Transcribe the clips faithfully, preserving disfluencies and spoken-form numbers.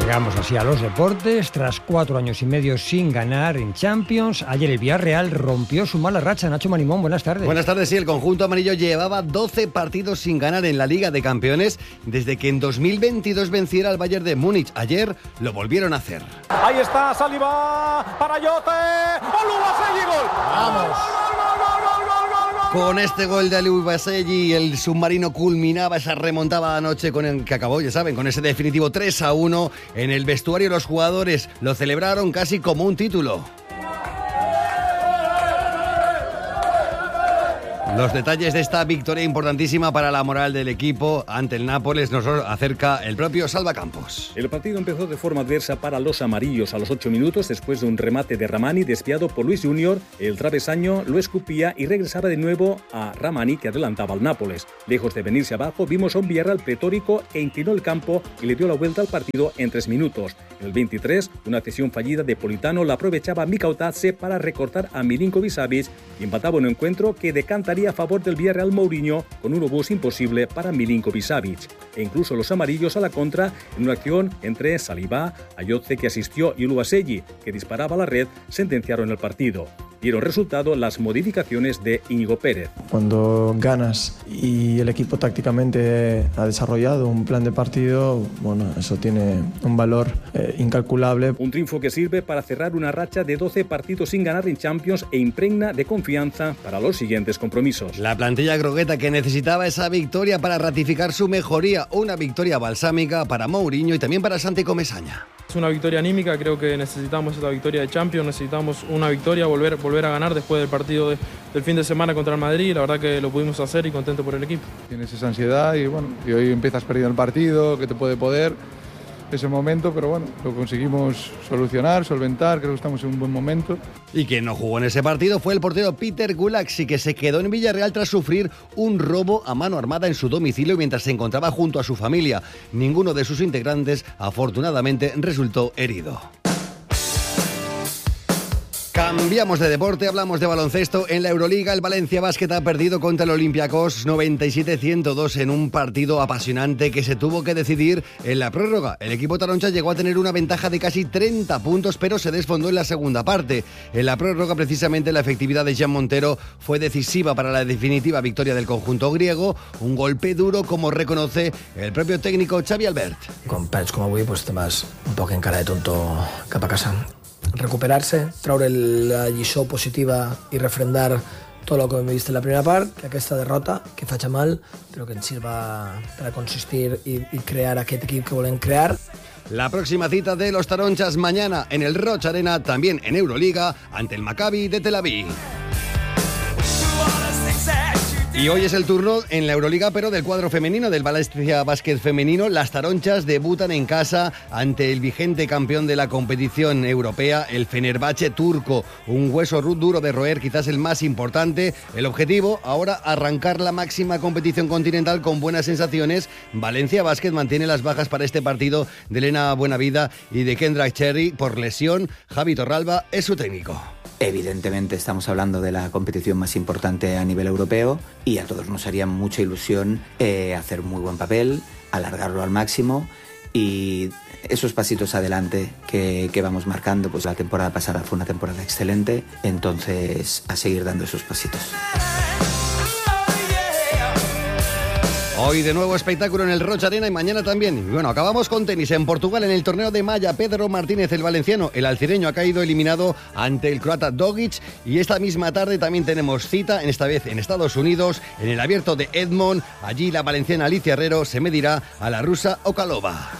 Llegamos así a los deportes. Tras cuatro años y medio sin ganar en Champions, ayer el Villarreal rompió su mala racha. Nacho Manimón, buenas tardes. Buenas tardes, sí, el conjunto amarillo llevaba doce partidos sin ganar en la Liga de Campeones desde que en dos mil veintidós venciera al Bayern de Múnich. Ayer lo volvieron a hacer. Ahí está Saliba para Yote. ¡Oluwaseyi, gol! ¡Vamos! Con este gol de Oluwaseyi, el submarino culminaba esa remontada anoche con el que acabó, ya saben, con ese definitivo tres a uno. En el vestuario los jugadores lo celebraron casi como un título. Los detalles de esta victoria importantísima para la moral del equipo ante el Nápoles nos lo acerca el propio Salvacampos. El partido empezó de forma adversa para los amarillos a los ocho minutos después de un remate de Ramani desviado por Luis Junior. El travesaño lo escupía y regresaba de nuevo a Ramani, que adelantaba al Nápoles. Lejos de venirse abajo, vimos a un Villarreal pletórico e inclinó el campo y le dio la vuelta al partido en tres minutos. En el veintitrés, una cesión fallida de Politano la aprovechaba Mika Otatze para recortar a Milinković-Savić y empataba un encuentro que decantaría a favor del Villarreal Mourinho con un obús imposible para Milinković-Savić. E incluso los amarillos a la contra en una acción entre Saliba, Ayoze, que asistió, y Oluwaseyi, que disparaba a la red, sentenciaron el partido. Dieron resultado las modificaciones de Íñigo Pérez. Cuando ganas y el equipo tácticamente ha desarrollado un plan de partido, bueno, eso tiene un valor eh, incalculable. Un triunfo que sirve para cerrar una racha de doce partidos sin ganar en Champions e impregna de confianza para los siguientes compromisos. La plantilla grogueta que necesitaba esa victoria para ratificar su mejoría, una victoria balsámica para Mourinho y también para Santi Comesaña. Es una victoria anímica, creo que necesitamos esta victoria de Champions, necesitamos una victoria, volver, volver a ganar después del partido de, del fin de semana contra el Madrid. La verdad que lo pudimos hacer y contento por el equipo. Tienes esa ansiedad y bueno, y hoy empiezas perdiendo el partido, que te puede poder ese momento, pero bueno, lo conseguimos solucionar, solventar, creo que estamos en un buen momento. Y quien no jugó en ese partido fue el portero Peter Gulaxi, que se quedó en Villarreal tras sufrir un robo a mano armada en su domicilio mientras se encontraba junto a su familia. Ninguno de sus integrantes, afortunadamente, resultó herido. Cambiamos de deporte, hablamos de baloncesto. En la Euroliga, el Valencia Basket ha perdido contra el Olympiacos noventa y siete a ciento dos en un partido apasionante que se tuvo que decidir en la prórroga. El equipo taroncha llegó a tener una ventaja de casi treinta puntos, pero se desfondó en la segunda parte. En la prórroga, precisamente, la efectividad de Jean Montero fue decisiva para la definitiva victoria del conjunto griego. Un golpe duro, como reconoce el propio técnico Xavi Albert. Con perds com avui, pues, te vas un poc en cara de tonto cap a casa. Recuperar-se, treure la lliçó positiva i refrendar tot el que hem vist en la primera part, que aquesta derrota, que faci mal, però que ens sirva per a consistir i, i crear aquest equip que volem crear. La próxima cita de los taronchas mañana en el Roig Arena, también en Euroliga, ante el Maccabi de Tel Aviv. Y hoy es el turno en la Euroliga, pero del cuadro femenino, del Valencia Basket femenino. Las taronchas debutan en casa ante el vigente campeón de la competición europea, el Fenerbahce turco. Un hueso duro de roer, quizás el más importante. El objetivo, ahora arrancar la máxima competición continental con buenas sensaciones. Valencia Basket mantiene las bajas para este partido de Elena Buenavida y de Kendra Cherry por lesión. Javi Torralba es su técnico. Evidentemente estamos hablando de la competición más importante a nivel europeo y a todos nos haría mucha ilusión eh, hacer un muy buen papel, alargarlo al máximo y esos pasitos adelante que, que vamos marcando. Pues la temporada pasada fue una temporada excelente, entonces a seguir dando esos pasitos. Hoy de nuevo espectáculo en el Roig Arena y mañana también. Y bueno, acabamos con tenis. En Portugal, en el torneo de Malla, Pedro Martínez, el valenciano, el alcireño, ha caído eliminado ante el croata Dogic. Y esta misma tarde también tenemos cita, en esta vez en Estados Unidos, en el Abierto de Edmond. Allí la valenciana Alicia Herrero se medirá a la rusa Okalova.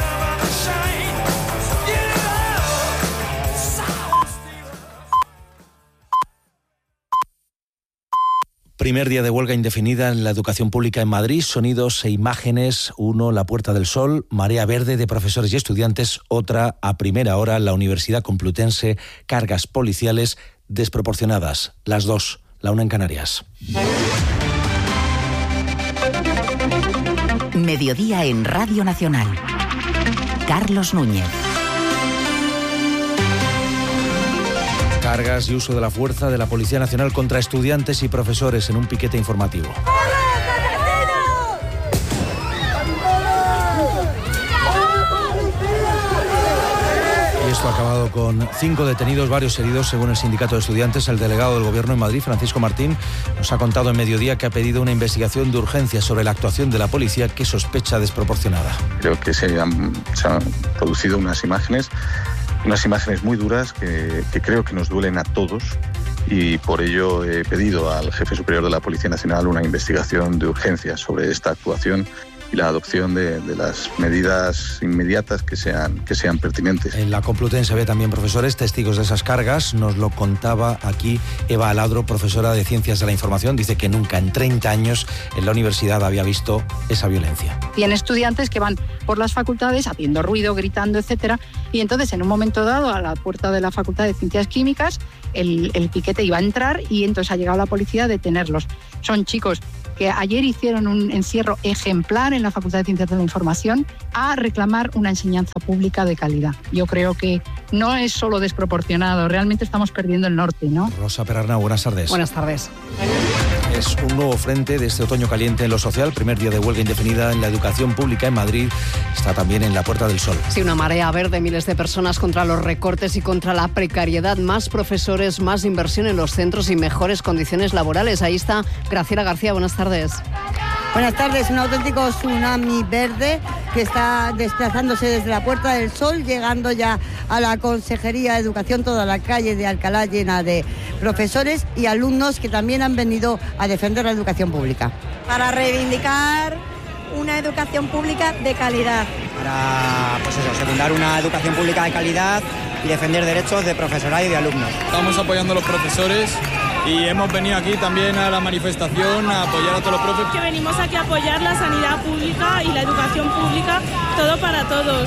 Primer día de huelga indefinida en la educación pública en Madrid. Sonidos e imágenes. Uno, la Puerta del Sol, marea verde de profesores y estudiantes. Otra, a primera hora, la Universidad Complutense, cargas policiales desproporcionadas. Las dos, la una en Canarias. Mediodía en Radio Nacional. Carlos Núñez. Cargas y uso de la fuerza de la Policía Nacional contra estudiantes y profesores en un piquete informativo. Esto ha acabado con cinco detenidos, varios heridos, según el sindicato de estudiantes. El delegado del Gobierno en Madrid, Francisco Martín, nos ha contado en Mediodía que ha pedido una investigación de urgencia sobre la actuación de la policía, que sospecha desproporcionada. Creo que se han, se han producido unas imágenes, unas imágenes muy duras que, que creo que nos duelen a todos. Y por ello he pedido al jefe superior de la Policía Nacional una investigación de urgencia sobre esta actuación y la adopción de, de las medidas inmediatas que sean, que sean pertinentes. En la Complutense ve también profesores testigos de esas cargas. Nos lo contaba aquí Eva Aladro, profesora de Ciencias de la Información. Dice que nunca en treinta años en la universidad había visto esa violencia. Tiene estudiantes que van por las facultades haciendo ruido, gritando, etcétera, y entonces en un momento dado a la puerta de la Facultad de Ciencias Químicas el, el piquete iba a entrar y entonces ha llegado la policía a detenerlos. Son chicos que ayer hicieron un encierro ejemplar en la Facultad de Ciencias de la Información a reclamar una enseñanza pública de calidad. Yo creo que no es solo desproporcionado, realmente estamos perdiendo el norte, ¿no? Rosa Perarnau, buenas tardes. Buenas tardes. Es un nuevo frente de este otoño caliente en lo social. Primer día de huelga indefinida en la educación pública en Madrid. Está también en la Puerta del Sol. Sí, una marea verde, miles de personas contra los recortes y contra la precariedad. Más profesores, más inversión en los centros y mejores condiciones laborales. Ahí está Graciela García, buenas tardes. Buenas tardes, un auténtico tsunami verde que está desplazándose desde la Puerta del Sol, llegando ya a la Consejería de Educación, toda la calle de Alcalá llena de profesores y alumnos que también han venido a defender la educación pública. Para reivindicar una educación pública de calidad. Para, pues eso, secundar una educación pública de calidad y defender derechos de profesorado y de alumnos. Estamos apoyando a los profesores y hemos venido aquí también a la manifestación a apoyar a todos los profes. Que venimos aquí a apoyar la sanidad pública y la educación pública, todo para todos.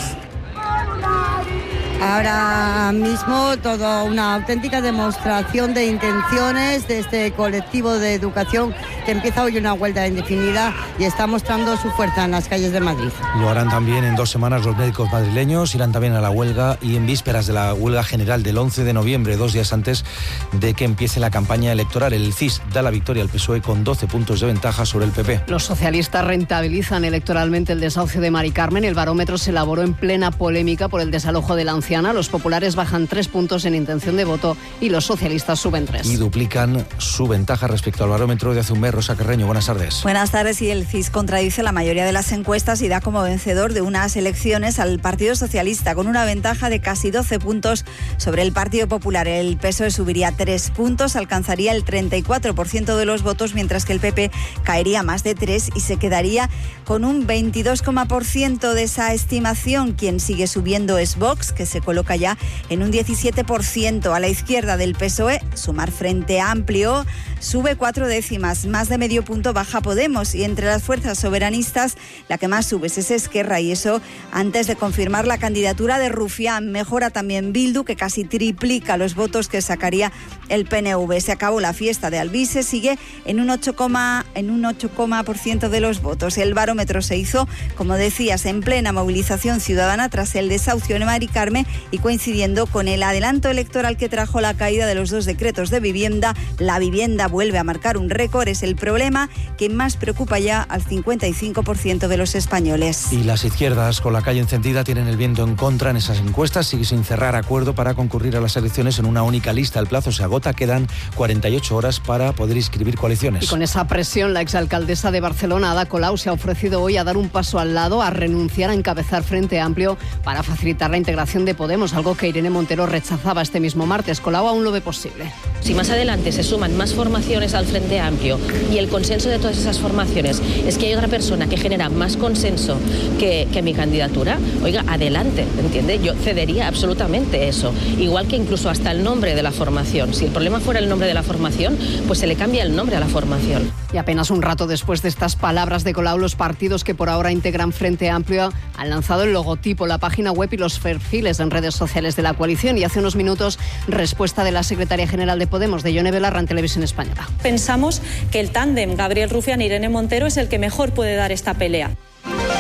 Ahora mismo toda una auténtica demostración de intenciones de este colectivo de educación que empieza hoy una huelga indefinida y está mostrando su fuerza en las calles de Madrid. Lo harán también en dos semanas los médicos madrileños, irán también a la huelga y en vísperas de la huelga general del once de noviembre, dos días antes de que empiece la campaña electoral. El C I S da la victoria al P S O E con doce puntos de ventaja sobre el P P. Los socialistas rentabilizan electoralmente el desahucio de Mari Carmen. El barómetro se elaboró en plena polémica por el desalojo de la anciana. Los populares bajan tres puntos en intención de voto y los socialistas suben tres. Y duplican su ventaja respecto al barómetro de hace un mes. Rosa Carreño, buenas tardes. Buenas tardes. Y el C I S contradice la mayoría de las encuestas y da como vencedor de unas elecciones al Partido Socialista con una ventaja de casi doce puntos sobre el Partido Popular. El P S O E subiría tres puntos, alcanzaría el treinta y cuatro por ciento de los votos, mientras que el P P caería más de tres y se quedaría con un veintidós por ciento de esa estimación. Quien sigue subiendo es Vox, que se coloca ya en un diecisiete por ciento. A la izquierda del P S O E, Sumar Frente Amplio sube cuatro décimas, más de medio punto baja Podemos, y entre las fuerzas soberanistas la que más sube es Esquerra, y eso antes de confirmar la candidatura de Rufián. Mejora también Bildu, que casi triplica los votos que sacaría el P N V. Se acabó la fiesta de Albise, sigue en un ocho, en un ocho por ciento de los votos. El barómetro se hizo, como decías, en plena movilización ciudadana tras el desahucio de Mari Carmen y coincidiendo con el adelanto electoral que trajo la caída de los dos decretos de vivienda. La vivienda vuelve a marcar un récord, es el problema que más preocupa ya al cincuenta y cinco por ciento de los españoles. Y las izquierdas, con la calle encendida, tienen el viento en contra en esas encuestas. Sigue sin cerrar acuerdo para concurrir a las elecciones en una única lista. El plazo se agota, quedan cuarenta y ocho horas para poder inscribir coaliciones. Y con esa presión, la exalcaldesa de Barcelona, Ada Colau, se ha ofrecido hoy a dar un paso al lado, a renunciar a encabezar Frente Amplio para facilitar la integración de Podemos, algo que Irene Montero rechazaba este mismo martes. Colau aún lo ve posible. Si más adelante se suman más formaciones al Frente Amplio y el consenso de todas esas formaciones es que hay otra persona que genera más consenso que, que mi candidatura, oiga, adelante, ¿entiende? Yo cedería absolutamente eso. Igual que incluso hasta el nombre de la formación. Si el problema fuera el nombre de la formación, pues se le cambia el nombre a la formación. Y apenas un rato después de estas palabras de Colau, los partidos que por ahora integran Frente Amplio han lanzado el logotipo, la página web y los perfiles en redes sociales de la coalición. Y hace unos minutos, respuesta de la secretaria general de Podemos, de Yone Belarra, en Televisión Española. Pensamos que el tándem Gabriel Rufián e Irene Montero es el que mejor puede dar esta pelea.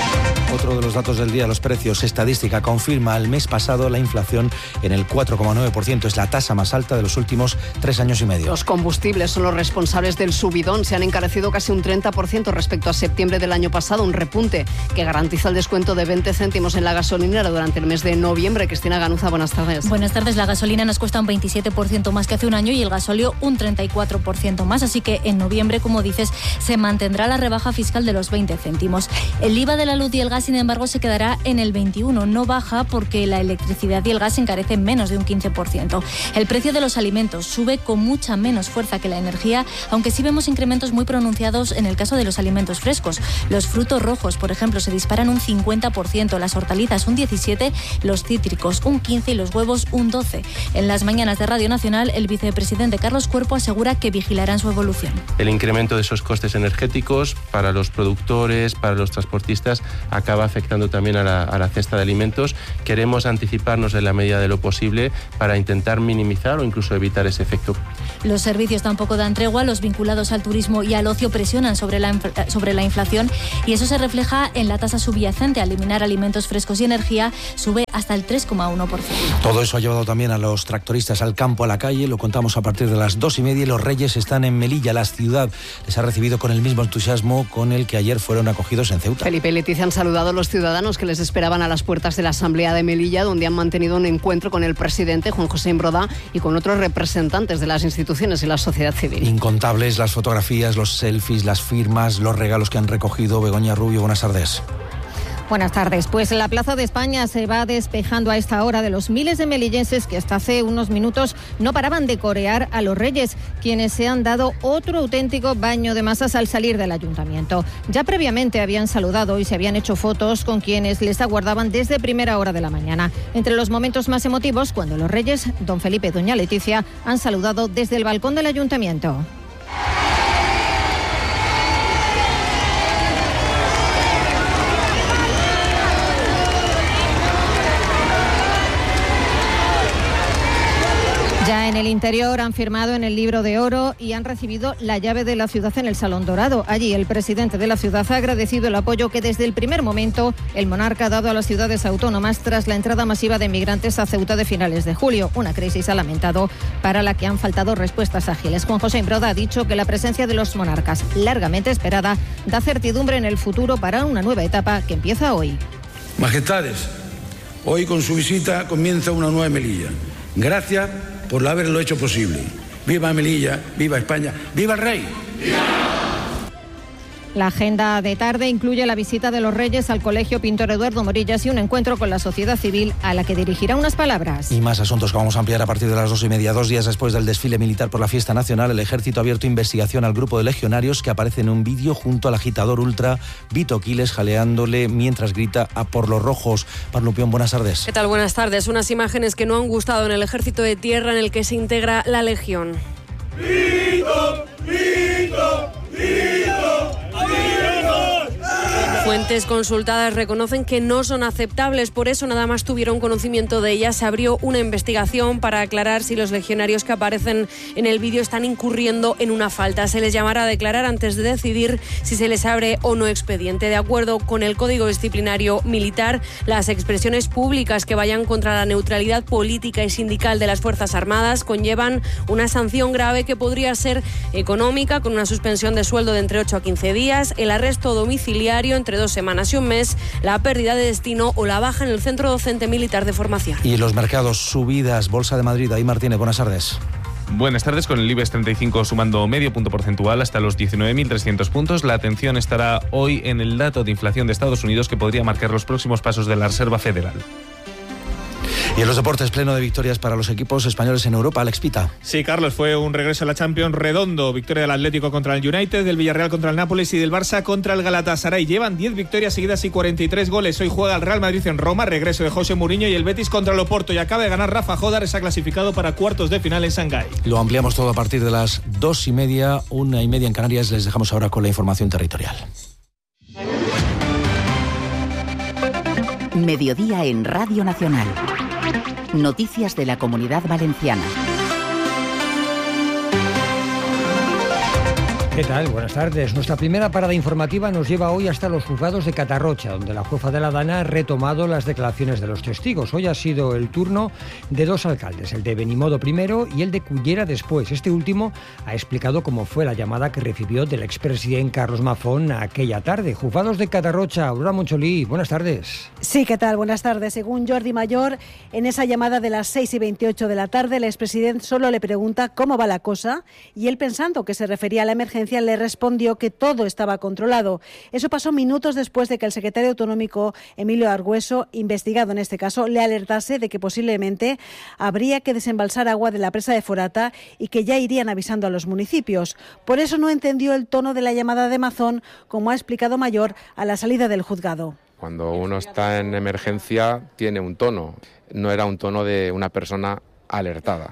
Otro de los datos del día, los precios. Estadística confirma el mes pasado la inflación en el cuatro coma nueve por ciento. Es la tasa más alta de los últimos tres años y medio. Los combustibles son los responsables del subidón. Se han encarecido casi un treinta por ciento respecto a septiembre del año pasado. Un repunte que garantiza el descuento de veinte céntimos en la gasolinera durante el mes de noviembre. Cristina Ganuza, buenas tardes. Buenas tardes. La gasolina nos cuesta un veintisiete por ciento más que hace un año y el gasóleo un treinta y cuatro por ciento más. Así que en noviembre, como dices, se mantendrá la rebaja fiscal de los veinte céntimos. El I V A de la luz y el gas, sin embargo, se quedará en el veintiuno. No baja porque la electricidad y el gas se encarecen menos de un quince por ciento. El precio de los alimentos sube con mucha menos fuerza que la energía, aunque sí vemos incrementos muy pronunciados en el caso de los alimentos frescos. Los frutos rojos, por ejemplo, se disparan un cincuenta por ciento, las hortalizas un diecisiete por ciento, los cítricos un quince por ciento y los huevos un doce por ciento. En las mañanas de Radio Nacional, el vicepresidente Carlos Cuerpo asegura que vigilarán su evolución. El incremento de esos costes energéticos para los productores, para los transportistas, acaba afectando también a la, a la cesta de alimentos. Queremos anticiparnos en la medida de lo posible para intentar minimizar o incluso evitar ese efecto. Los servicios tampoco dan tregua. Los vinculados al turismo y al ocio presionan sobre la, sobre la inflación y eso se refleja en la tasa subyacente. Al eliminar alimentos frescos y energía sube hasta el tres coma uno por ciento. Todo eso ha llevado también a los tractoristas al campo, a la calle. Lo contamos a partir de las dos y media. Los Reyes están en Melilla. La ciudad les ha recibido con el mismo entusiasmo con el que ayer fueron acogidos en Ceuta. Felipe y Leticia han saludado a los ciudadanos que les esperaban a las puertas de la Asamblea de Melilla, donde han mantenido un encuentro con el presidente Juan José Imbroda y con otros representantes de las instituciones y la sociedad civil. Incontables las fotografías, los selfies, las firmas, los regalos que han recogido. Begoña Rubio, buenas tardes. Buenas tardes. Pues la Plaza de España se va despejando a esta hora de los miles de melillenses que hasta hace unos minutos no paraban de corear a los Reyes, quienes se han dado otro auténtico baño de masas al salir del ayuntamiento. Ya previamente habían saludado y se habían hecho fotos con quienes les aguardaban desde primera hora de la mañana. Entre los momentos más emotivos, cuando los Reyes, don Felipe y doña Leticia, han saludado desde el balcón del ayuntamiento. Ya en el interior han firmado en el libro de oro y han recibido la llave de la ciudad en el Salón Dorado. Allí el presidente de la ciudad ha agradecido el apoyo que desde el primer momento el monarca ha dado a las ciudades autónomas tras la entrada masiva de migrantes a Ceuta de finales de julio. Una crisis, ha lamentado, para la que han faltado respuestas ágiles. Juan José Imbroda ha dicho que la presencia de los monarcas, largamente esperada, da certidumbre en el futuro para una nueva etapa que empieza hoy. Majestades, hoy con su visita comienza una nueva Melilla. Gracias por haberlo hecho posible. ¡Viva Melilla! ¡Viva España! ¡Viva el rey! ¡Viva! La agenda de tarde incluye la visita de los Reyes al Colegio Pintor Eduardo Morillas y un encuentro con la sociedad civil a la que dirigirá unas palabras. Y más asuntos que vamos a ampliar a partir de las dos y media. Dos días después del desfile militar por la fiesta nacional, el Ejército ha abierto investigación al grupo de legionarios que aparece en un vídeo junto al agitador ultra Vito Quiles jaleándole mientras grita a por los rojos. Parlupión, buenas tardes. ¿Qué tal? Buenas tardes. Unas imágenes que no han gustado en el Ejército de Tierra en el que se integra la Legión. ¡Vito! ¡Vito! ¡Vito! Fuentes consultadas reconocen que no son aceptables, por eso nada más tuvieron conocimiento de ellas. Se abrió una investigación para aclarar si los legionarios que aparecen en el vídeo están incurriendo en una falta. Se les llamará a declarar antes de decidir si se les abre o no expediente. De acuerdo con el Código Disciplinario Militar, las expresiones públicas que vayan contra la neutralidad política y sindical de las Fuerzas Armadas conllevan una sanción grave que podría ser económica, con una suspensión de sueldo de entre ocho a quince días, el arresto domiciliario entre dos semanas y un mes, la pérdida de destino o la baja en el Centro Docente Militar de Formación. Y los mercados, subidas, Bolsa de Madrid. Ahí Martínez, buenas tardes. Buenas tardes, con el IBEX treinta y cinco sumando medio punto porcentual hasta los diecinueve mil trescientos puntos. La atención estará hoy en el dato de inflación de Estados Unidos que podría marcar los próximos pasos de la Reserva Federal. Y en los deportes, pleno de victorias para los equipos españoles en Europa. Alex Pita. Sí, Carlos, fue un regreso a la Champions redondo. Victoria del Atlético contra el United, del Villarreal contra el Nápoles y del Barça contra el Galatasaray. Llevan diez victorias seguidas y cuarenta y tres goles. Hoy juega el Real Madrid en Roma, regreso de José Mourinho, y el Betis contra el Oporto. Y acaba de ganar Rafa Jodar, está clasificado para cuartos de final en Shanghái. Lo ampliamos todo a partir de las dos y media, una y media en Canarias. Les dejamos ahora con la información territorial. Mediodía en Radio Nacional. Noticias de la Comunidad Valenciana. ¿Qué tal? Buenas tardes. Nuestra primera parada informativa nos lleva hoy hasta los juzgados de Catarrocha, donde la jueza de la Dana ha retomado las declaraciones de los testigos. Hoy ha sido el turno de dos alcaldes, el de Benimodo primero y el de Cullera después. Este último ha explicado cómo fue la llamada que recibió del expresidente Carlos Mazón aquella tarde. Juzgados de Catarrocha, Aurora Moncholí, buenas tardes. Sí, ¿qué tal? Buenas tardes. Según Jordi Mayor, en esa llamada de las seis y veintiocho de la tarde, el expresidente solo le pregunta cómo va la cosa y él, pensando que se refería a la emergencia, le respondió que todo estaba controlado. Eso pasó minutos después de que el secretario autonómico Emilio Argüeso, investigado en este caso, le alertase de que posiblemente habría que desembalsar agua de la presa de Forata y que ya irían avisando a los municipios. Por eso no entendió el tono de la llamada de Mazón, como ha explicado Mayor a la salida del juzgado. Cuando uno está en emergencia tiene un tono, no era un tono de una persona alertada,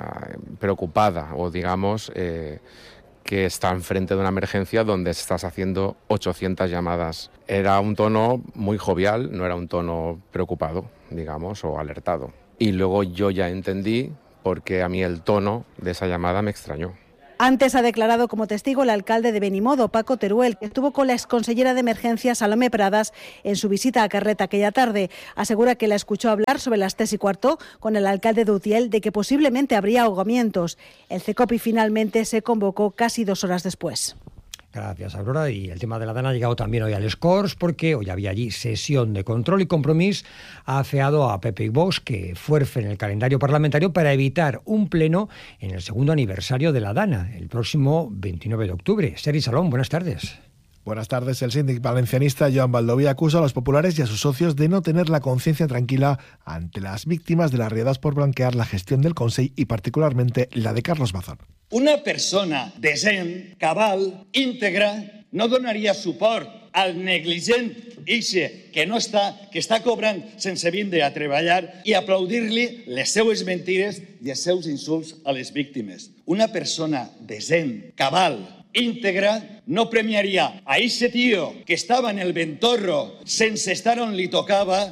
preocupada o digamos eh, que está enfrente de una emergencia donde estás haciendo ochocientas llamadas. Era un tono muy jovial, no era un tono preocupado, digamos, o alertado. Y luego yo ya entendí por qué a mí el tono de esa llamada me extrañó. Antes ha declarado como testigo el alcalde de Benimodo, Paco Teruel, que estuvo con la exconsellera de Emergencia, Salomé Pradas, en su visita a Carreta aquella tarde. Asegura que la escuchó hablar sobre las tres y cuarto con el alcalde de Utiel de que posiblemente habría ahogamientos. El CECOPI finalmente se convocó casi dos horas después. Gracias, Aurora. Y el tema de la Dana ha llegado también hoy al Scores porque hoy había allí sesión de control y Compromís ha afeado a Pepe y Vox que fuercen el calendario parlamentario para evitar un pleno en el segundo aniversario de la Dana, el próximo veintinueve de octubre. Sergi Salón, buenas tardes. Buenas tardes. El síndic valencianista Joan Baldoví acusa a los populares y a sus socios de no tener la conciencia tranquila ante las víctimas de las riadas por blanquear la gestión del Consell y particularmente la de Carlos Mazón. Una persona decent, cabal, íntegra, no donaria suport al negligent ixe que no està, que està cobrant sense vindre a treballar i aplaudir-li les seues mentides i els seus insults a les víctimes. Una persona decent, cabal, íntegra, no premiaria a ese tío que estaba en el ventorro sense estar on li tocava.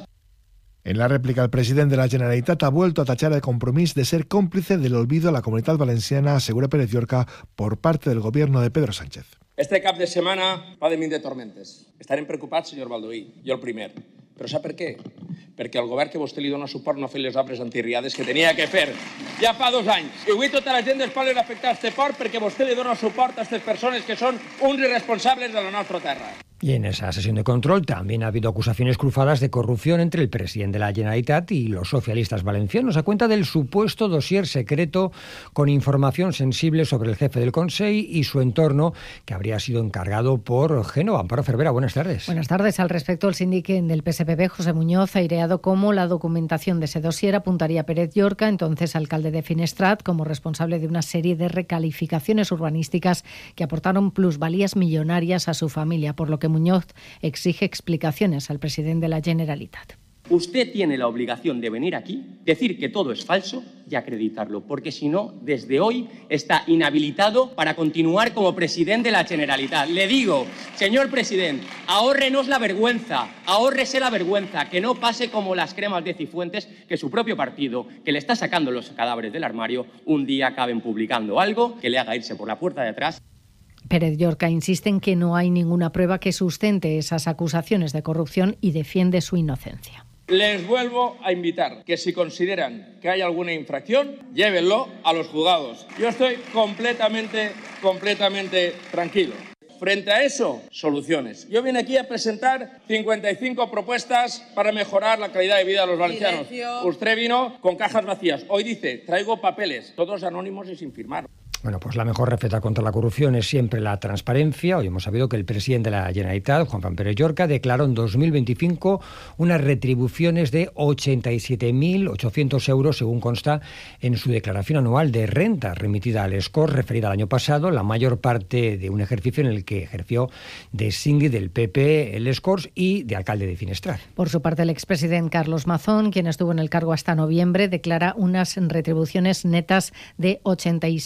En la réplica, el presidente de la Generalitat ha vuelto a tachar el Compromís de ser cómplice del olvido a la Comunitat Valenciana, asegura Pérez Llorca, por parte del gobierno de Pedro Sánchez. Este cap de setmana va de mil de tormentes. Estarem preocupats, senyor Baldoví, jo el primer. Però sap per què? Perquè el govern que vostè li dona suport no ha fet les obres antirriades que tenia que fer ja fa dos anys. I avui tota la gent dels pobles afectats té por perquè vostè li dona suport a aquestes persones que són uns irresponsables de la nostra terra. Y en esa sesión de control también ha habido acusaciones cruzadas de corrupción entre el presidente de la Generalitat y los socialistas valencianos a cuenta del supuesto dossier secreto con información sensible sobre el jefe del Consell y su entorno que habría sido encargado por Génova. Amparo Cervera, buenas tardes. Buenas tardes. Al respecto, el síndic del P S P B, José Muñoz, ha aireado cómo la documentación de ese dossier apuntaría a Pérez Llorca, entonces alcalde de Finestrat, como responsable de una serie de recalificaciones urbanísticas que aportaron plusvalías millonarias a su familia, por lo que Muñoz exige explicaciones al presidente de la Generalitat. Usted tiene la obligación de venir aquí, decir que todo es falso y acreditarlo, porque si no, desde hoy está inhabilitado para continuar como presidente de la Generalitat. Le digo, señor presidente, ahórrenos la vergüenza, ahórrese la vergüenza, que no pase como las cremas de Cifuentes, que su propio partido, que le está sacando los cadáveres del armario, un día acaben publicando algo que le haga irse por la puerta de atrás. Pérez Llorca insiste en que no hay ninguna prueba que sustente esas acusaciones de corrupción y defiende su inocencia. Les vuelvo a invitar que si consideran que hay alguna infracción, llévenlo a los juzgados. Yo estoy completamente, completamente tranquilo. Frente a eso, soluciones. Yo vine aquí a presentar cincuenta y cinco propuestas para mejorar la calidad de vida de los valencianos. Usted vino con cajas vacías. Hoy dice, traigo papeles, todos anónimos y sin firmar. Bueno, pues la mejor receta contra la corrupción es siempre la transparencia. Hoy hemos sabido que el presidente de la Generalitat, Juan Pérez Llorca, declaró en dos mil veinticinco unas retribuciones de ochenta y siete mil ochocientos euros, según consta en su declaración anual de renta remitida al Scores, referida al año pasado, la mayor parte de un ejercicio en el que ejerció de síndic del P P el Scores y de alcalde de Finestrat. Por su parte, el expresidente Carlos Mazón, quien estuvo en el cargo hasta noviembre, declara unas retribuciones netas de ochenta y seis mil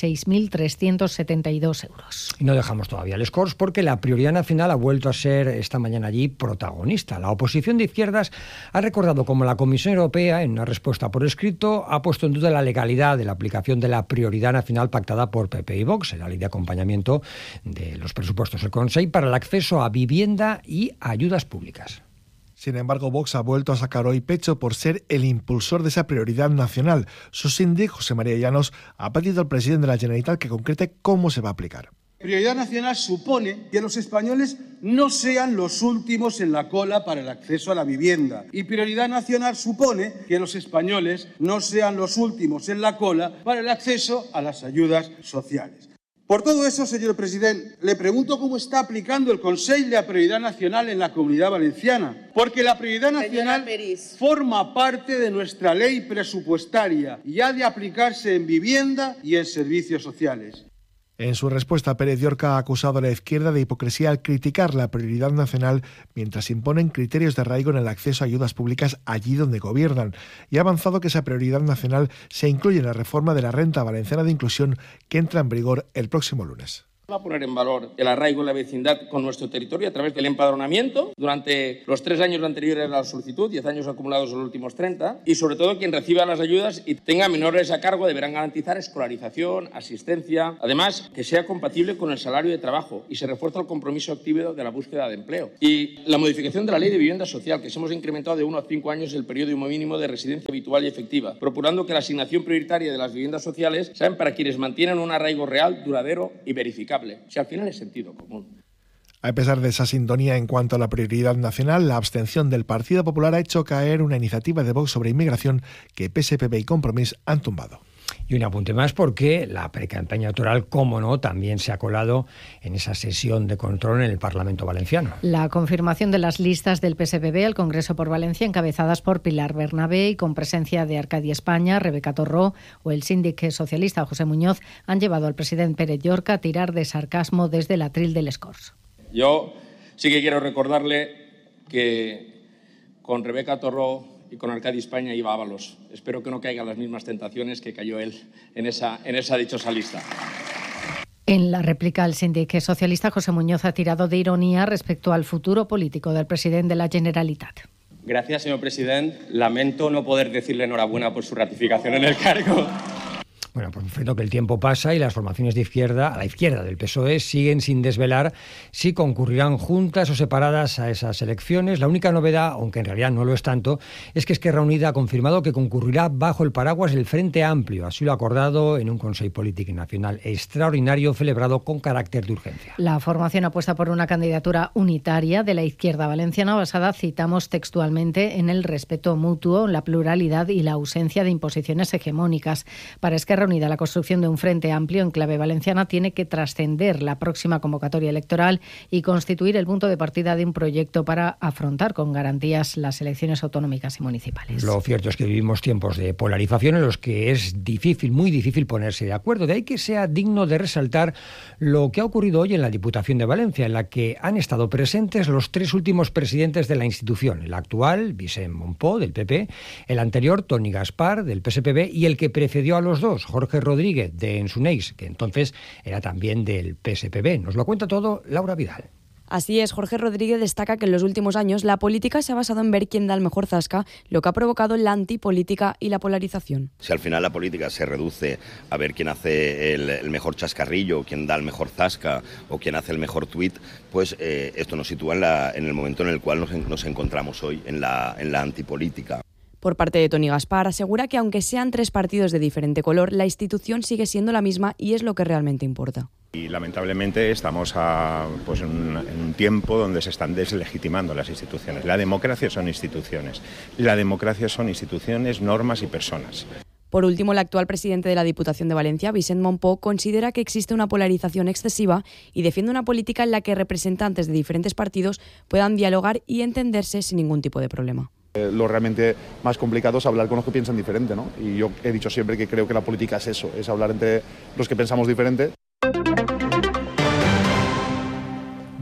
mil trescientos setenta y dos euros. Y no dejamos todavía el Scores porque la prioridad nacional ha vuelto a ser esta mañana allí protagonista. La oposición de izquierdas ha recordado cómo la Comisión Europea, en una respuesta por escrito, ha puesto en duda la legalidad de la aplicación de la prioridad nacional pactada por P P y Vox, en la ley de acompañamiento de los presupuestos del Consejo para el acceso a vivienda y ayudas públicas. Sin embargo, Vox ha vuelto a sacar hoy pecho por ser el impulsor de esa prioridad nacional. Su síndic, José María Llanos, ha pedido al presidente de la Generalitat que concrete cómo se va a aplicar. Prioridad nacional supone que los españoles no sean los últimos en la cola para el acceso a la vivienda. Y prioridad nacional supone que los españoles no sean los últimos en la cola para el acceso a las ayudas sociales. Por todo eso, señor presidente, le pregunto cómo está aplicando el Consell de la Prioridad Nacional en la Comunidad Valenciana. Porque la Prioridad Nacional forma parte de nuestra ley presupuestaria y ha de aplicarse en vivienda y en servicios sociales. En su respuesta, Pérez Llorca ha acusado a la izquierda de hipocresía al criticar la prioridad nacional mientras imponen criterios de arraigo en el acceso a ayudas públicas allí donde gobiernan, y ha avanzado que esa prioridad nacional se incluye en la reforma de la Renta Valenciana de Inclusión que entra en vigor el próximo lunes. Va a poner en valor el arraigo en la vecindad con nuestro territorio a través del empadronamiento durante los tres años anteriores a la solicitud, diez años acumulados en los últimos treinta, y sobre todo quien reciba las ayudas y tenga menores a cargo deberán garantizar escolarización, asistencia, además que sea compatible con el salario de trabajo y se refuerza el compromiso activo de la búsqueda de empleo. Y la modificación de la ley de vivienda social, que se hemos incrementado de uno a cinco años el periodo mínimo de residencia habitual y efectiva, procurando que la asignación prioritaria de las viviendas sociales sean para quienes mantienen un arraigo real, duradero y verificable. Si al final es sentido común. A pesar de esa sintonía en cuanto a la prioridad nacional, la abstención del Partido Popular ha hecho caer una iniciativa de Vox sobre inmigración que P S P B y Compromís han tumbado. Y un apunte más porque la precampaña electoral, como no, también se ha colado en esa sesión de control en el Parlamento valenciano. La confirmación de las listas del P S P B al Congreso por Valencia, encabezadas por Pilar Bernabé y con presencia de Arcadia España, Rebeca Torró o el síndic socialista José Muñoz, han llevado al presidente Pérez Llorca a tirar de sarcasmo desde el atril del Scores. Yo sí que quiero recordarle que con Rebeca Torró y con Arcadia España iba Ábalos. Espero que no caigan las mismas tentaciones que cayó él en esa, en esa dichosa lista. En la réplica, el síndic socialista José Muñoz ha tirado de ironía respecto al futuro político del presidente de la Generalitat. Gracias, señor presidente. Lamento no poder decirle enhorabuena por su ratificación en el cargo. Bueno, pues viendo que el tiempo pasa y las formaciones de izquierda, a la izquierda del P S O E, siguen sin desvelar si concurrirán juntas o separadas a esas elecciones. La única novedad, aunque en realidad no lo es tanto, es que Esquerra Unida ha confirmado que concurrirá bajo el paraguas del Frente Amplio. Así lo ha acordado en un Consejo Político Nacional extraordinario celebrado con carácter de urgencia. La formación apuesta por una candidatura unitaria de la izquierda valenciana basada, citamos textualmente, en el respeto mutuo, la pluralidad y la ausencia de imposiciones hegemónicas. Para Esquerra Unida, la construcción de un frente amplio en clave valenciana tiene que trascender la próxima convocatoria electoral y constituir el punto de partida de un proyecto para afrontar con garantías las elecciones autonómicas y municipales. Lo cierto es que vivimos tiempos de polarización en los que es difícil, muy difícil ponerse de acuerdo. De ahí que sea digno de resaltar lo que ha ocurrido hoy en la Diputación de Valencia, en la que han estado presentes los tres últimos presidentes de la institución. El actual, Vicent Monpó, del P P, el anterior, Toni Gaspar, del P S P B, y el que precedió a los dos, Jorge Rodríguez, de Ensuneix, que entonces era también del P S P B. Nos lo cuenta todo Laura Vidal. Así es, Jorge Rodríguez destaca que en los últimos años la política se ha basado en ver quién da el mejor zasca, lo que ha provocado la antipolítica y la polarización. Si al final la política se reduce a ver quién hace el, el mejor chascarrillo, quién da el mejor zasca o quién hace el mejor tuit, pues eh, esto nos sitúa en, la, en el momento en el cual nos, nos encontramos hoy, en la, en la antipolítica. Por parte de Toni Gaspar, asegura que aunque sean tres partidos de diferente color, la institución sigue siendo la misma y es lo que realmente importa. Y lamentablemente estamos a, pues, en, un, en un tiempo donde se están deslegitimando las instituciones. La democracia son instituciones. La democracia son instituciones, normas y personas. Por último, el actual presidente de la Diputación de Valencia, Vicent Monpó, considera que existe una polarización excesiva y defiende una política en la que representantes de diferentes partidos puedan dialogar y entenderse sin ningún tipo de problema. Eh, lo realmente más complicado es hablar con los que piensan diferente, ¿no? Y yo he dicho siempre que creo que la política es eso, es hablar entre los que pensamos diferente.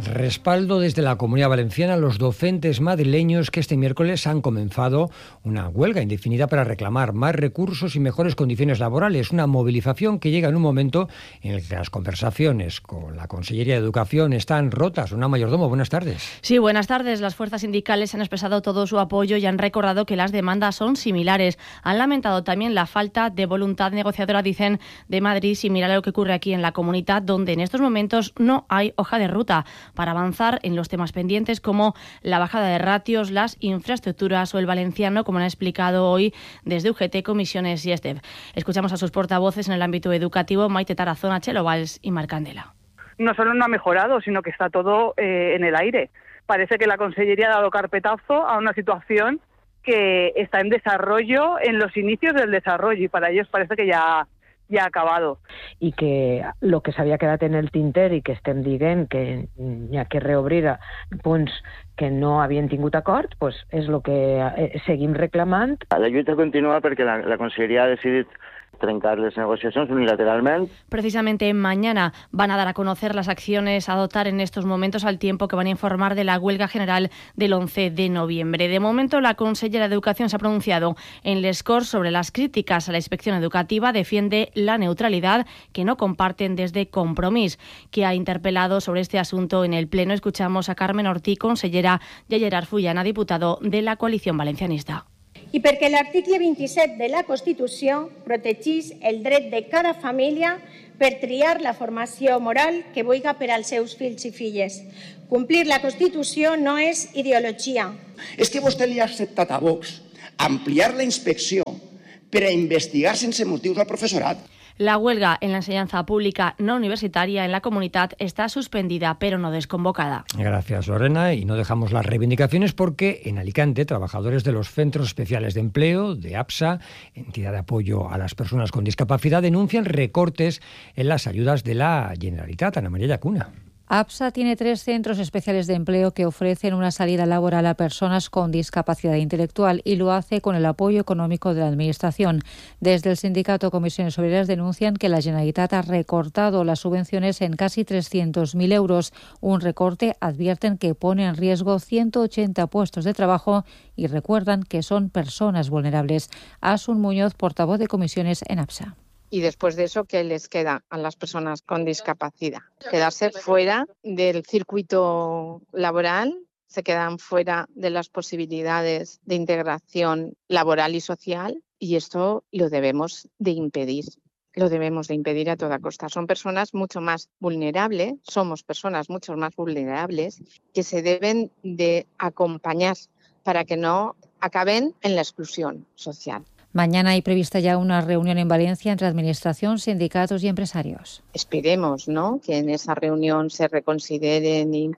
Respaldo desde la Comunidad Valenciana a los docentes madrileños que este miércoles han comenzado una huelga indefinida para reclamar más recursos y mejores condiciones laborales. Una movilización que llega en un momento en el que las conversaciones con la Consellería de Educación están rotas. Una Mayordomo, buenas tardes. Sí, buenas tardes. Las fuerzas sindicales han expresado todo su apoyo y han recordado que las demandas son similares. Han lamentado también la falta de voluntad negociadora, dicen, de Madrid, similar a lo que ocurre aquí en la comunidad, donde en estos momentos no hay hoja de ruta para avanzar en los temas pendientes como la bajada de ratios, las infraestructuras o el valenciano, como han explicado hoy desde U G T, Comisiones y Estef. Escuchamos a sus portavoces en el ámbito educativo, Maite Tarazona, Chelo Valls y Marc Candela. No solo no ha mejorado, sino que está todo eh, en el aire. Parece que la Consellería ha dado carpetazo a una situación que está en desarrollo, en los inicios del desarrollo, y para ellos parece que ya... ja ha acabado. I que el que s'havia quedat en el tinter i que estem dient que hi ha que reobrir punts que no havien tingut acord, pues és el que seguim reclamant. La lluita continua perquè la, la Conselleria ha decidit trencar les negociacions unilateralmente. Precisamente mañana van a dar a conocer las acciones a adoptar en estos momentos, al tiempo que van a informar de la huelga general del once de noviembre. De momento, la consellera de Educación se ha pronunciado en Les Corts sobre las críticas a la inspección educativa, defiende la neutralidad que no comparten desde Compromís, que ha interpelado sobre este asunto en el Pleno. Escuchamos a Carmen Ortí, consellera, y a Gerard Fullana, diputado de la coalición valencianista. I perquè l'article vint-i-set de la Constitució protegeix el dret de cada família per triar la formació moral que vulga per als seus fills i filles. Complir la Constitució no és ideologia. És que vostè li ha acceptat a Vox ampliar la inspecció per a investigar sense motius al professorat. La huelga en la enseñanza pública no universitaria en la comunidad está suspendida, pero no desconvocada. Gracias, Lorena. Y no dejamos las reivindicaciones porque en Alicante, trabajadores de los Centros Especiales de Empleo, de APSA, entidad de apoyo a las personas con discapacidad, denuncian recortes en las ayudas de la Generalitat. Ana María Llacuna. APSA tiene tres centros especiales de empleo que ofrecen una salida laboral a personas con discapacidad intelectual y lo hace con el apoyo económico de la Administración. Desde el sindicato Comisiones Obreras denuncian que la Generalitat ha recortado las subvenciones en casi trescientos mil euros. Un recorte, advierten, que pone en riesgo ciento ochenta puestos de trabajo y recuerdan que son personas vulnerables. Asun Muñoz, portavoz de Comisiones en APSA. Y después de eso, ¿qué les queda a las personas con discapacidad? Quedarse fuera del circuito laboral, se quedan fuera de las posibilidades de integración laboral y social, y esto lo debemos de impedir. Lo debemos de impedir a toda costa. Son personas mucho más vulnerables, somos personas mucho más vulnerables que se deben de acompañar para que no acaben en la exclusión social. Mañana hay prevista ya una reunión en Valencia entre Administración, sindicatos y empresarios. Esperemos, ¿no?, que en esa reunión se reconsideren y,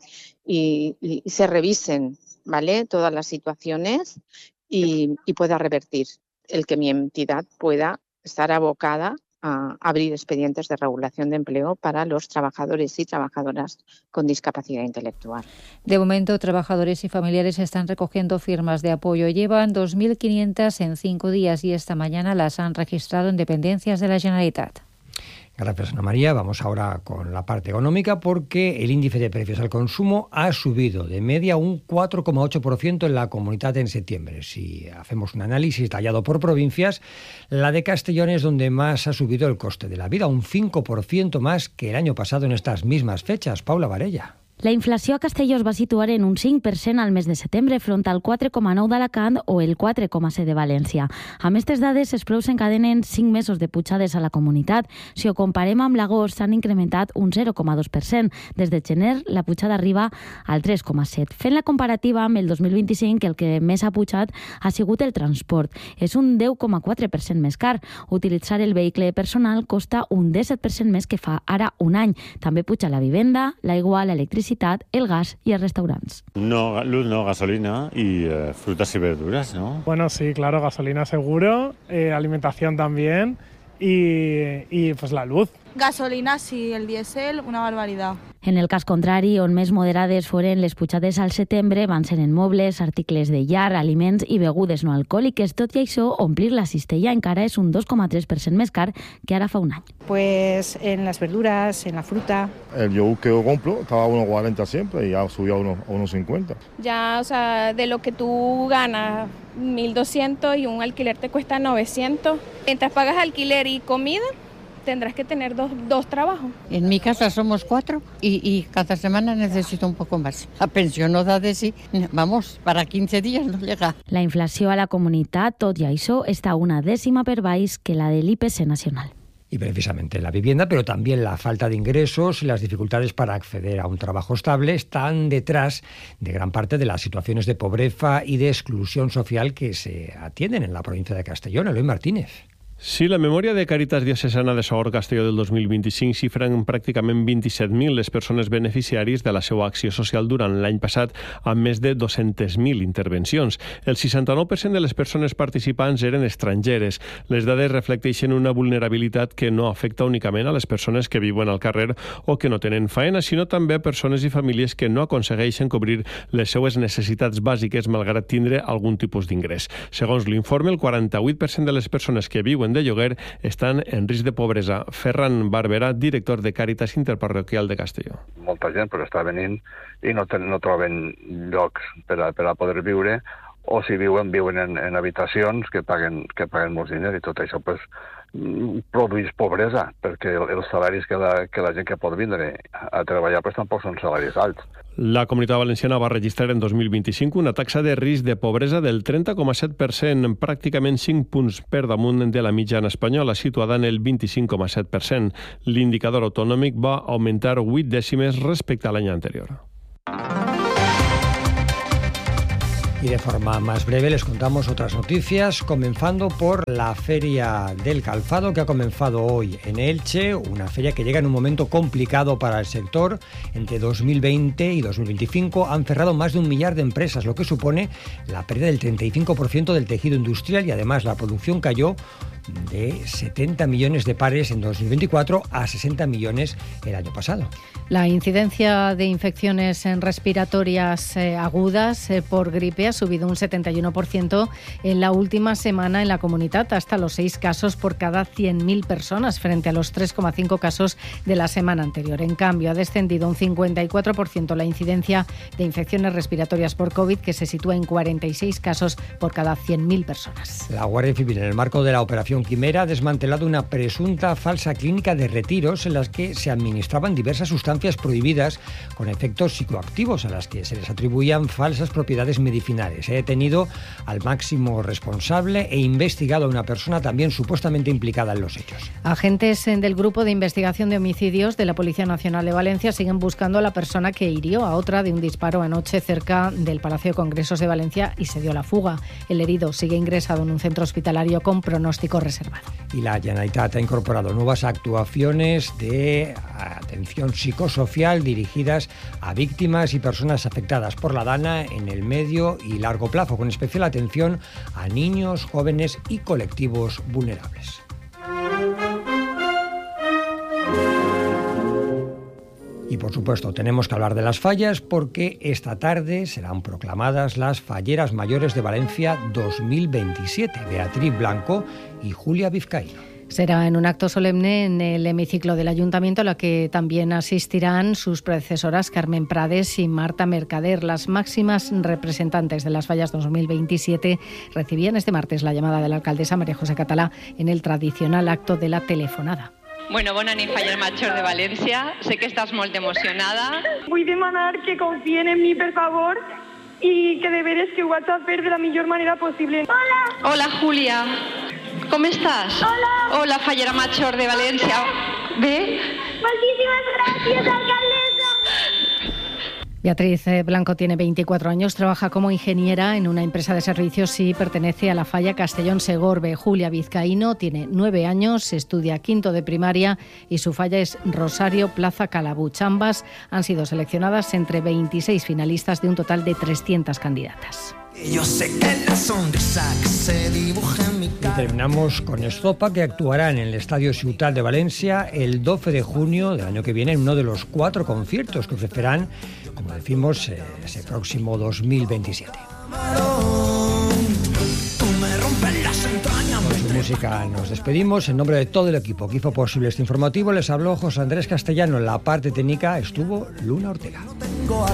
y, y se revisen, ¿vale?, todas las situaciones y, y pueda revertir el que mi entidad pueda estar abocada a abrir expedientes de regulación de empleo para los trabajadores y trabajadoras con discapacidad intelectual. De momento, trabajadores y familiares están recogiendo firmas de apoyo. Llevan dos mil quinientas en cinco días y esta mañana las han registrado en dependencias de la Generalitat. Gracias, Ana María. Vamos ahora con la parte económica porque el índice de precios al consumo ha subido de media un cuatro coma ocho por ciento en la comunidad en septiembre. Si hacemos un análisis detallado por provincias, la de Castellón es donde más ha subido el coste de la vida, un cinco por ciento más que el año pasado en estas mismas fechas. Paula Varella. La inflació a Castelló es va situar en un cinc per cent al mes de setembre front al quatre coma nou d'Alacant o el quatre coma set de València. Amb aquestes dades, els preus s'encadenen cinc mesos de pujades a la comunitat. Si ho comparem amb l'agost, s'han incrementat un zero coma dos per cent. Des de gener, la pujada arriba al tres coma set. Fent la comparativa amb el dos mil vint-i-cinc, el que més ha pujat ha sigut el transport. És un deu coma quatre per cent més car. Utilitzar el vehicle personal costa un disset per cent més que fa ara un any. També puja la vivenda, l'aigua, l'electricitat, el gas y el restaurants. No, luz no, gasolina y eh, frutas y verduras, ¿no? Bueno, sí, claro, gasolina seguro, eh, alimentación también y, y pues la luz. Gasolina sí, el diésel, una barbaridad. En el cas contrari, on més moderades foren les pujades al setembre van ser en mobles, articles de llar, aliments i begudes no alcohòliques. Tot i això, omplir la cistella encara és un dos coma tres per cent més car que ara fa un any. Pues en las verduras, en la fruta. El yogur que yo compro estaba a uno cuarenta siempre y ya subió a uno cincuenta. Ya, o sea, de lo que tú ganas mil doscientos y un alquiler te cuesta novecientos. Mientras pagas alquiler y comida, tendrás que tener dos, dos trabajos. En mi casa somos cuatro y, y cada semana necesito un poco más. La pensión no da de sí. Vamos, para quince días no llega. La inflació a la comunitat, tot i això, està una dècima per baix que la del I P C nacional. Y precisamente la vivienda, pero también la falta de ingresos y las dificultades para acceder a un trabajo estable están detrás de gran parte de las situaciones de pobreza y de exclusión social que se atienden en la provincia de Castellón. Eloy Martínez. Sí, la memòria de Càritas Diocesana de Sogorb Castelló del dos mil vint-i-cinc xifra en pràcticament vint-i-set mil les persones beneficiàries de la seva acció social durant l'any passat, amb més de dos-centes mil intervencions. El seixanta-nou per cent de les persones participants eren estrangeres. Les dades reflecteixen una vulnerabilitat que no afecta únicament a les persones que viuen al carrer o que no tenen faena, sinó també a persones i famílies que no aconsegueixen cobrir les seues necessitats bàsiques malgrat tindre algun tipus d'ingrés. Segons l'informe, el quaranta-vuit per cent de les persones que viuen de lloguer estan en risc de pobresa. Ferran Barberà, director de Càritas Interparroquial de Castelló. Molta gent però està venint i no, ten, no troben llocs per a, per a poder viure, o si viuen, viuen en, en habitacions que paguen, que paguen molts diners, i tot això pues, produeix pobresa, perquè els salaris que la, que la gent que pot vindre a treballar pues, tampoc són salaris alts. La Comunitat Valenciana va registrar en dos mil vint-i-cinc una taxa de risc de pobresa del trenta coma set per cent, pràcticament cinc punts per damunt de la mitjana espanyola, situada en el vint-i-cinc coma set per cent. L'indicador autonòmic va augmentar vuit dècimes respecte a l'any anterior. Y de forma más breve les contamos otras noticias, comenzando por la Feria del Calzado que ha comenzado hoy en Elche, una feria que llega en un momento complicado para el sector. Entre dos mil veinte y dos mil veinticinco han cerrado más de un millar de empresas, lo que supone la pérdida del treinta y cinco por ciento del tejido industrial, y además la producción cayó de setenta millones de pares en dos mil veinticuatro a sesenta millones el año pasado. La incidencia de infecciones respiratorias eh, agudas eh, por gripe ha subido un setenta y uno por ciento en la última semana en la comunidad, hasta los seis casos por cada cien mil personas, frente a los tres coma cinco casos de la semana anterior. En cambio, ha descendido un cincuenta y cuatro por ciento la incidencia de infecciones respiratorias por COVID, que se sitúa en cuarenta y seis casos por cada cien mil personas. La Guardia Civil, en el marco de la operación Quimera, ha desmantelado una presunta falsa clínica de retiros en las que se administraban diversas sustancias prohibidas con efectos psicoactivos, a las que se les atribuían falsas propiedades medicinales. He detenido al máximo responsable e investigado a una persona también supuestamente implicada en los hechos. Agentes del Grupo de Investigación de Homicidios de la Policía Nacional de Valencia siguen buscando a la persona que hirió a otra de un disparo anoche cerca del Palacio de Congresos de Valencia y se dio la fuga. El herido sigue ingresado en un centro hospitalario con pronóstico reservado. Y la Generalitat ha incorporado nuevas actuaciones de atención psicosocial dirigidas a víctimas y personas afectadas por la DANA en el medio y largo plazo, con especial atención a niños, jóvenes y colectivos vulnerables. Y por supuesto tenemos que hablar de las fallas, porque esta tarde serán proclamadas las Falleras Mayores de Valencia dos mil veintisiete, Beatriz Blanco y Julia Vizcaíno. Será en un acto solemne en el hemiciclo del Ayuntamiento, a la que también asistirán sus predecesoras Carmen Prades y Marta Mercader. Las máximas representantes de las fallas dos mil veintisiete recibían este martes la llamada de la alcaldesa María José Català en el tradicional acto de la telefonada. Bueno, bona nit, Falles Majors de València. Sé que estàs molt emocionada. Vull demanar que confien en mi, per favor, i que de veres que ho vaig a fer de la millor manera possible. Hola! Hola, Júlia. Com estàs? Hola! Hola, Fallera Major de València. Bé? Moltíssimes gràcies, alcaldessa! Beatriz Blanco tiene veinticuatro años, trabaja como ingeniera en una empresa de servicios y pertenece a la falla Castellón-Segorbe. Julia Vizcaíno tiene nueve años, estudia quinto de primaria y su falla es Rosario Plaza Calabuch. Ambas han sido seleccionadas entre veintiséis finalistas de un total de trescientas candidatas. Yo sé que la sonrisa que se dibuja en mi Y terminamos con Estopa, que actuará en el Estadio Ciutat de Valencia el doce de junio del año que viene en uno de los cuatro conciertos que ofrecerán, como decimos, eh, ese próximo dos mil veintisiete. Con su música nos despedimos. En nombre de todo el equipo que hizo posible este informativo, les habló José Andrés Castellano. En la parte técnica estuvo Luna Ortega.